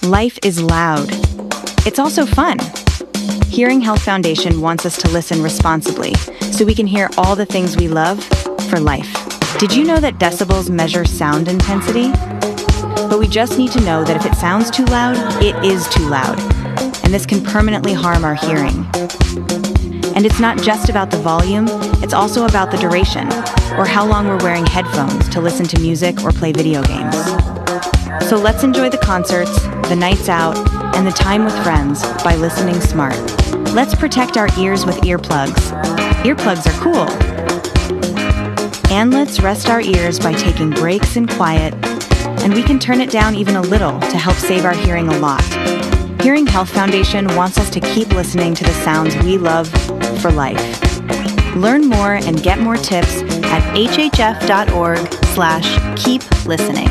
Life is loud. It's also fun. Hearing Health Foundation wants us to listen responsibly so we can hear all the things we love for life. Did you know that decibels measure sound intensity? But we just need to know that if it sounds too loud, it is too loud. And this can permanently harm our hearing. And it's not just about the volume, it's also about the duration, or how long we're wearing headphones to listen to music or play video games. So let's enjoy the concerts, the nights out, and the time with friends by listening smart. Let's protect our ears with earplugs. Earplugs are cool. And let's rest our ears by taking breaks in quiet, and we can turn it down even a little to help save our hearing a lot. Hearing Health Foundation wants us to keep listening to the sounds we love for life. Learn more and get more tips at hhf.org/keep listening.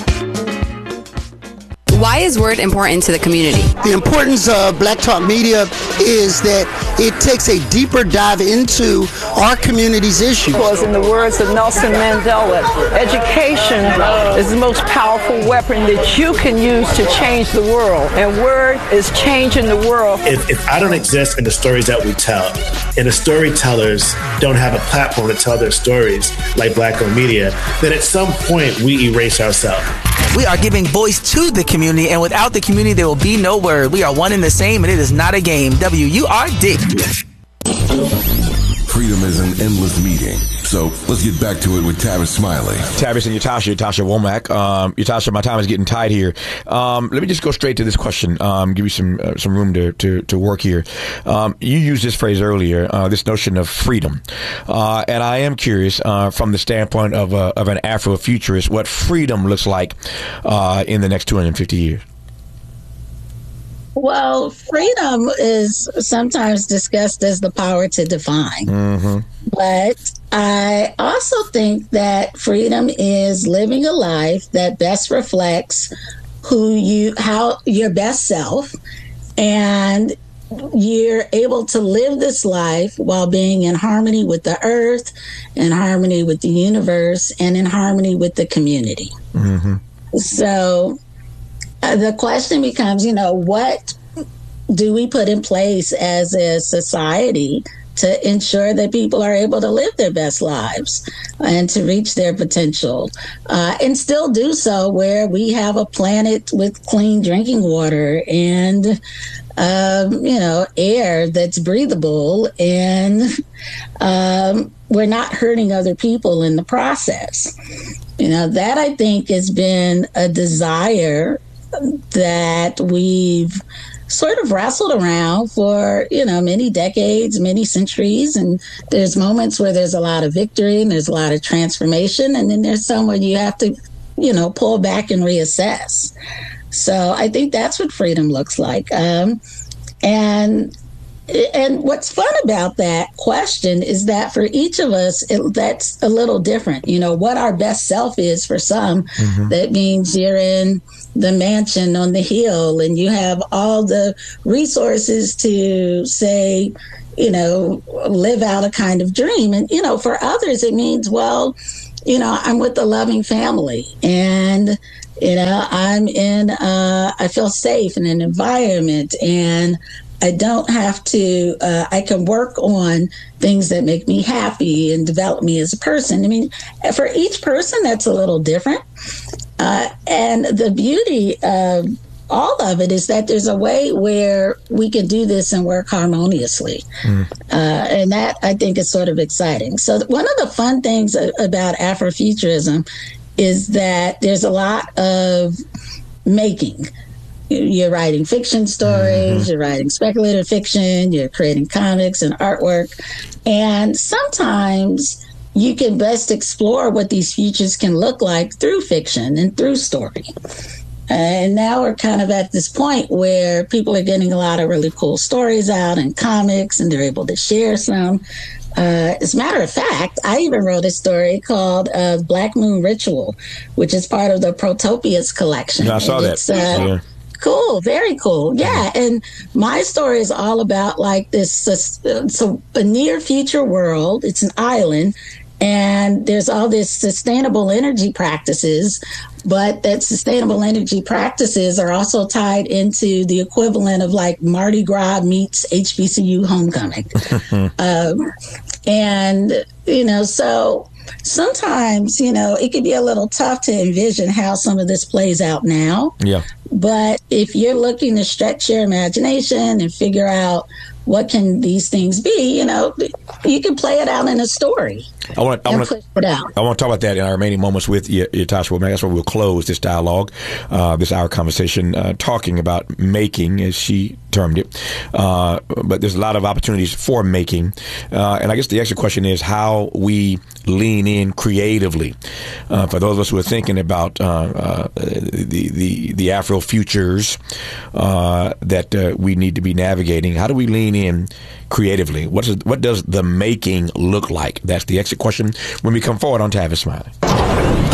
Why is Word important to the community? The importance of Black Talk Media is that it takes a deeper dive into our community's issues. Because in the words of Nelson Mandela, education is the most powerful weapon that you can use to change the world. And Word is changing the world. If I don't exist in the stories that we tell, and the storytellers don't have a platform to tell their stories like Black-owned media, then at some point we erase ourselves. We are giving voice to the community, and without the community, there will be no Word. We are one and the same, and it is not a game. WURD. Freedom is an endless meeting. So let's get back to it with Tavis Smiley. Tavis and Ytasha Womack. Ytasha, my time is getting tight here. Let me just go straight to this question. Give you some room to work here. You used this phrase earlier, this notion of freedom, and I am curious from the standpoint of an Afrofuturist, what freedom looks like in the next 250 years. Well, freedom is sometimes discussed as the power to define. Mm-hmm. But I also think that freedom is living a life that best reflects how your best self, and you're able to live this life while being in harmony with the earth, in harmony with the universe, and in harmony with the community. Mm-hmm. So the question becomes, what do we put in place as a society to ensure that people are able to live their best lives and to reach their potential, and still do so where we have a planet with clean drinking water and, air that's breathable, and we're not hurting other people in the process. That I think has been a desire that we've sort of wrestled around for, many decades, many centuries. And there's moments where there's a lot of victory and there's a lot of transformation. And then there's some where you have to, pull back and reassess. So I think that's what freedom looks like. And what's fun about that question is that for each of us, that's a little different. What our best self is for some, mm-hmm. That means you're in the mansion on the hill and you have all the resources to say, live out a kind of dream. And, for others, it means, I'm with a loving family and, I feel safe in an environment, and I don't have to, I can work on things that make me happy and develop me as a person. I mean, for each person, that's a little different. And the beauty of all of it is that there's a way where we can do this and work harmoniously. And that, I think, is sort of exciting. So one of the fun things about Afrofuturism is that there's a lot of making. You're writing fiction stories, mm-hmm. You're writing speculative fiction, you're creating comics and artwork. And sometimes you can best explore what these futures can look like through fiction and through story. And now we're kind of at this point where people are getting a lot of really cool stories out and comics, and they're able to share some. As a matter of fact, I even wrote a story called Black Moon Ritual, which is part of the Protopias collection. Yeah, I saw that. Yeah. Cool, very cool. Yeah, and my story is all about like this, so a near future world. It's an island, And there's all this sustainable energy practices, but that sustainable energy practices are also tied into the equivalent of like Mardi Gras meets HBCU homecoming. And, so sometimes, it can be a little tough to envision how some of this plays out now. Yeah. But if you're looking to stretch your imagination and figure out what can these things be, you can play it out in a story. I want to talk about that in our remaining moments with Ytasha Womack. That's where we'll close this dialogue, this hour conversation, talking about making, as she termed it. But there's a lot of opportunities for making. And I guess the extra question is how we lean in creatively. For those of us who are thinking about the Afro futures that we need to be navigating, how do we lean in creatively? What does the making look like? That's the exit question when we come forward on Tavis Smiley.